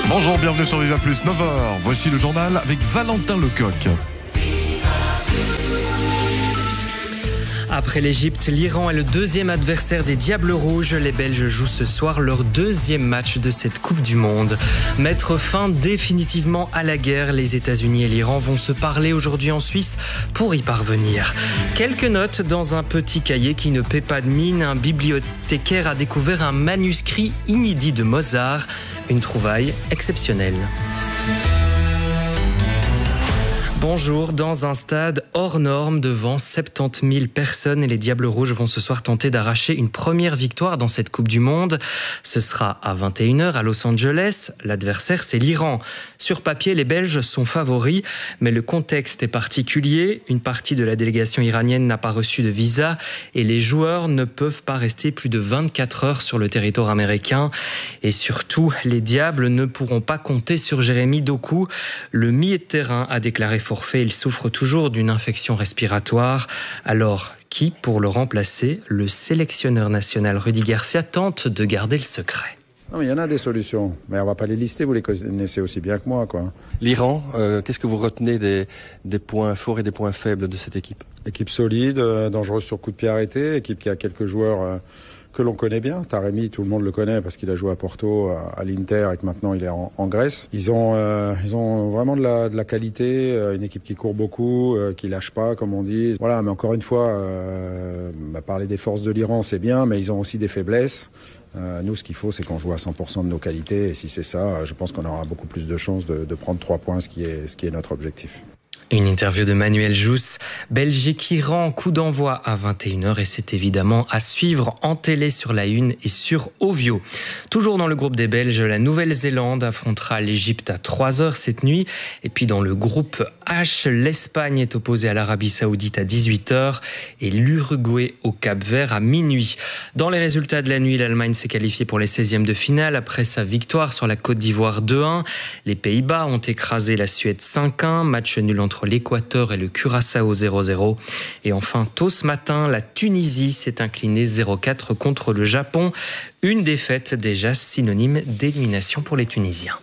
Bonjour, bienvenue sur Viva Plus, 9h. Voici le journal avec Valentin Lecoq. Après l'Égypte, l'Iran est le deuxième adversaire des Diables Rouges. Les Belges jouent ce soir leur deuxième match de cette Coupe du Monde. Mettre fin définitivement à la guerre, les États-Unis et l'Iran vont se parler aujourd'hui en Suisse pour y parvenir. Quelques notes dans un petit cahier qui ne paie pas de mine. Un bibliothécaire a découvert un manuscrit inédit de Mozart. Une trouvaille exceptionnelle. Bonjour, dans un stade hors norme devant 70 000 personnes, les Diables Rouges vont ce soir tenter d'arracher une première victoire dans cette Coupe du Monde. Ce sera à 21h à Los Angeles. L'adversaire, c'est l'Iran. Sur papier, les Belges sont favoris, mais le contexte est particulier. Une partie de la délégation iranienne n'a pas reçu de visa et les joueurs ne peuvent pas rester plus de 24 heures sur le territoire américain. Et surtout, les Diables ne pourront pas compter sur Jérémy Doku. Le milieu de terrain a déclaré forfait, il souffre toujours d'une infection respiratoire. Alors, qui pour le remplacer? Le sélectionneur national Rudy Garcia tente de garder le secret. Non, il y en a des solutions, mais on ne va pas les lister, vous les connaissez aussi bien que moi, quoi. L'Iran, qu'est-ce que vous retenez des points forts et des points faibles de cette équipe? Équipe solide, dangereuse sur coup de pied arrêté, équipe qui a quelques joueurs que l'on connaît bien. Taremi, tout le monde le connaît parce qu'il a joué à Porto, à l'Inter et que maintenant il est en Grèce. Ils ont vraiment de la qualité, une équipe qui court beaucoup, qui lâche pas, comme on dit. Voilà, mais encore une fois, parler des forces de l'Iran, c'est bien, mais ils ont aussi des faiblesses. Nous, ce qu'il faut, c'est qu'on joue à 100% de nos qualités. Et si c'est ça, je pense qu'on aura beaucoup plus de chances de prendre 3 points, ce qui est notre objectif. Une interview de Manuel Jousse. Belgique-Iran, coup d'envoi à 21h et c'est évidemment à suivre en télé sur la Une et sur Ovio. Toujours dans le groupe des Belges, la Nouvelle-Zélande affrontera l'Égypte à 3h cette nuit. Et puis dans le groupe H, l'Espagne est opposée à l'Arabie Saoudite à 18h et l'Uruguay au Cap-Vert à minuit. Dans les résultats de la nuit, l'Allemagne s'est qualifiée pour les 16e de finale après sa victoire sur la Côte d'Ivoire 2-1. Les Pays-Bas ont écrasé la Suède 5-1, match nul entre l'Équateur et le Curaçao 0-0. Et enfin, tôt ce matin, la Tunisie s'est inclinée 0-4 contre le Japon. Une défaite déjà synonyme d'élimination pour les Tunisiens.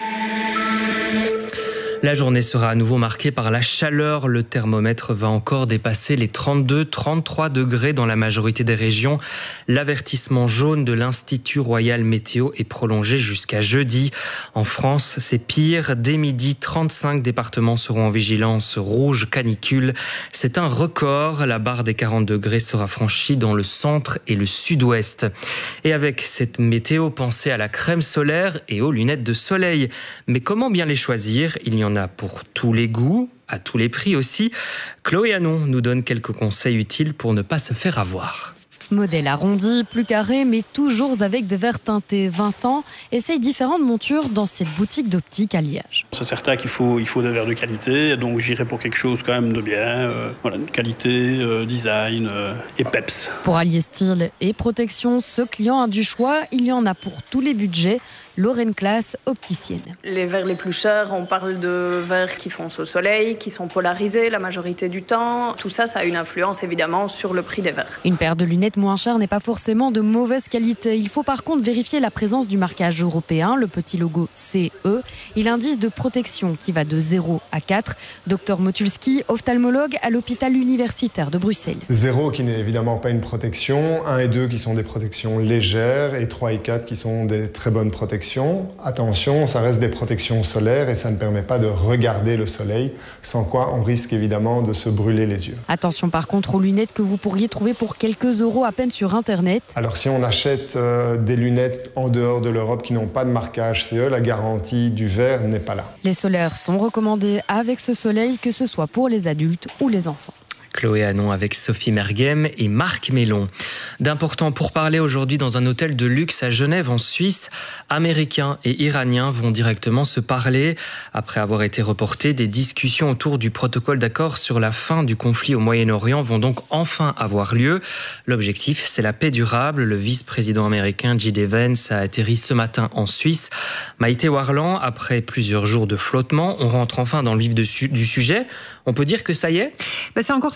La journée sera à nouveau marquée par la chaleur. Le thermomètre va encore dépasser les 32-33 degrés dans la majorité des régions. L'avertissement jaune de l'Institut Royal Météo est prolongé jusqu'à jeudi. En France, c'est pire. Dès midi, 35 départements seront en vigilance rouge canicule. C'est un record. La barre des 40 degrés sera franchie dans le centre et le sud-ouest. Et avec cette météo, pensez à la crème solaire et aux lunettes de soleil. Mais comment bien les choisir? Il y en a pour tous les goûts, à tous les prix aussi. Chloé Hanon nous donne quelques conseils utiles pour ne pas se faire avoir. Modèle arrondi, plus carré, mais toujours avec des verres teintés. Vincent essaye différentes montures dans cette boutique d'optique à Liège. C'est certain qu'il faut des verres de qualité, donc j'irai pour quelque chose quand même de bien. De qualité, design et peps. Pour allier style et protection, ce client a du choix. Il y en a pour tous les budgets. Lorraine Classe, opticienne. Les verres les plus chers, on parle de verres qui foncent au soleil, qui sont polarisés la majorité du temps. Tout ça, ça a une influence évidemment sur le prix des verres. Une paire de lunettes moins chères n'est pas forcément de mauvaise qualité. Il faut par contre vérifier la présence du marquage européen, le petit logo CE, et l'indice de protection qui va de 0 à 4. Dr Motulski, ophtalmologue à l'hôpital universitaire de Bruxelles. 0 qui n'est évidemment pas une protection, 1 et 2 qui sont des protections légères et 3 et 4 qui sont des très bonnes protections. Attention, ça reste des protections solaires et ça ne permet pas de regarder le soleil, sans quoi on risque évidemment de se brûler les yeux. Attention par contre aux lunettes que vous pourriez trouver pour quelques euros à peine sur Internet. Alors si on achète des lunettes en dehors de l'Europe qui n'ont pas de marquage CE, la garantie du verre n'est pas là. Les solaires sont recommandés avec ce soleil, que ce soit pour les adultes ou les enfants. Chloé Hanon avec Sophie Merghem et Marc Mélon. D'importants pourparlers aujourd'hui dans un hôtel de luxe à Genève en Suisse. Américains et Iraniens vont directement se parler. Après avoir été reportées, des discussions autour du protocole d'accord sur la fin du conflit au Moyen-Orient vont donc enfin avoir lieu. L'objectif, c'est la paix durable. Le vice-président américain J.D. Vance a atterri ce matin en Suisse. Maïté Warland, après plusieurs jours de flottement, on rentre enfin dans le vif du sujet. On peut dire que ça y est ? C'est encore trop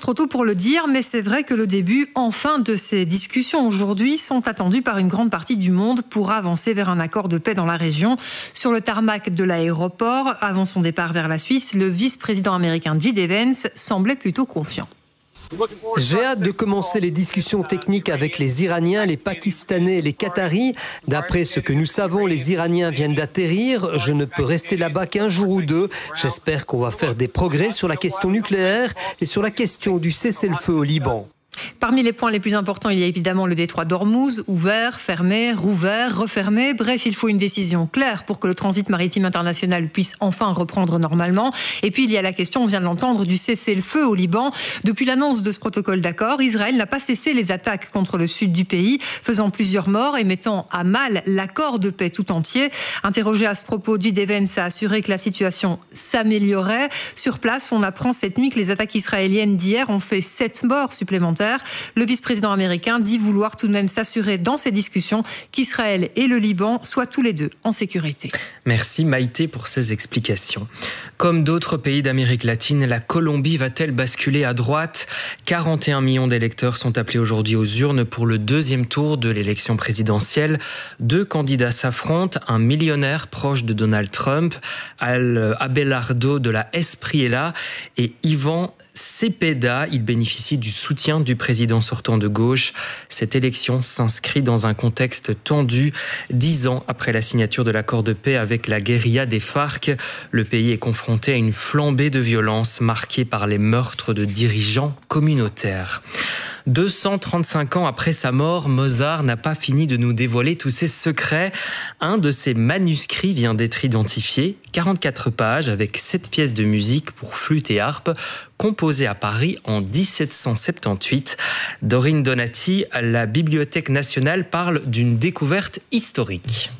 trop tôt pour le dire, mais c'est vrai que le début, enfin, de ces discussions aujourd'hui sont attendus par une grande partie du monde pour avancer vers un accord de paix dans la région. Sur le tarmac de l'aéroport, avant son départ vers la Suisse, le vice-président américain J.D. Vance semblait plutôt confiant. J'ai hâte de commencer les discussions techniques avec les Iraniens, les Pakistanais et les Qataris. D'après ce que nous savons, les Iraniens viennent d'atterrir. Je ne peux rester là-bas qu'un jour ou deux. J'espère qu'on va faire des progrès sur la question nucléaire et sur la question du cessez-le-feu au Liban. Parmi les points les plus importants, il y a évidemment le détroit d'Ormuz, ouvert, fermé, rouvert, refermé. Bref, il faut une décision claire pour que le transit maritime international puisse enfin reprendre normalement. Et puis, il y a la question, on vient de l'entendre, du cessez-le-feu au Liban. Depuis l'annonce de ce protocole d'accord, Israël n'a pas cessé les attaques contre le sud du pays, faisant plusieurs morts et mettant à mal l'accord de paix tout entier. Interrogé à ce propos, J.D. Vance a assuré que la situation s'améliorait. Sur place, on apprend cette nuit que les attaques israéliennes d'hier ont fait 7 morts supplémentaires. Le vice-président américain dit vouloir tout de même s'assurer dans ces discussions qu'Israël et le Liban soient tous les deux en sécurité. Merci Maïté pour ces explications. Comme d'autres pays d'Amérique latine, la Colombie va-t-elle basculer à droite ? 41 millions d'électeurs sont appelés aujourd'hui aux urnes pour le deuxième tour de l'élection présidentielle. 2 candidats s'affrontent, un millionnaire proche de Donald Trump, Abelardo de la Espriella et Ivan Cepeda. Il bénéficie du soutien du président sortant de gauche. Cette élection s'inscrit dans un contexte tendu. 10 ans après la signature de l'accord de paix avec la guérilla des FARC, le pays est confronté à une flambée de violence marquée par les meurtres de dirigeants communautaires. 235 ans après sa mort, Mozart n'a pas fini de nous dévoiler tous ses secrets. Un de ses manuscrits vient d'être identifié, 44 pages avec 7 pièces de musique pour flûte et harpe, composées à Paris en 1778. Dorine Donati, la Bibliothèque nationale, parle d'une découverte historique.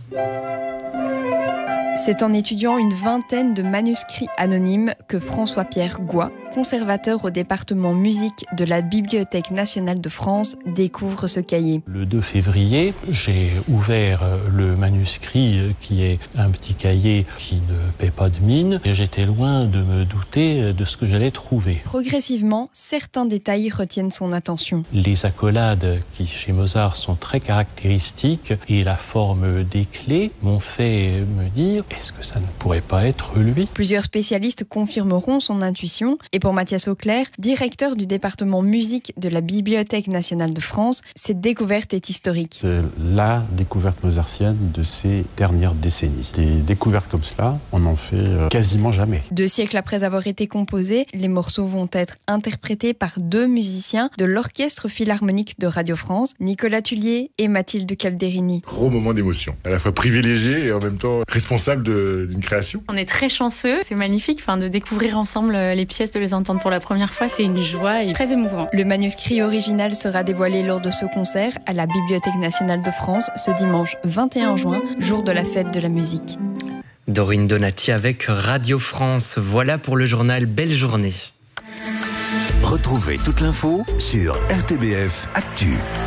C'est en étudiant une vingtaine de manuscrits anonymes que François-Pierre Goy, conservateur au département musique de la Bibliothèque nationale de France, découvre ce cahier. Le 2 février, j'ai ouvert le manuscrit qui est un petit cahier qui ne paie pas de mine et j'étais loin de me douter de ce que j'allais trouver. Progressivement, certains détails retiennent son attention. Les accolades qui chez Mozart sont très caractéristiques et la forme des clés m'ont fait me dire est-ce que ça ne pourrait pas être lui ? Plusieurs spécialistes confirmeront son intuition. Et pour Mathias Auclair, directeur du département musique de la Bibliothèque nationale de France, cette découverte est historique. C'est la découverte mozartienne de ces dernières décennies. Des découvertes comme cela, on n'en fait quasiment jamais. 2 siècles après avoir été composés, les morceaux vont être interprétés par 2 musiciens de l'Orchestre Philharmonique de Radio France, Nicolas Tullier et Mathilde Calderini. Gros moment d'émotion, à la fois privilégié et en même temps responsable d'une création. On est très chanceux, c'est magnifique de découvrir ensemble les pièces, de les entendre pour la première fois, c'est une joie et très émouvant. Le manuscrit original sera dévoilé lors de ce concert à la Bibliothèque nationale de France ce dimanche 21 juin, jour de la fête de la musique. Dorine Donati avec Radio France. Voilà pour le journal. Belle journée. Retrouvez toute l'info sur RTBF Actu.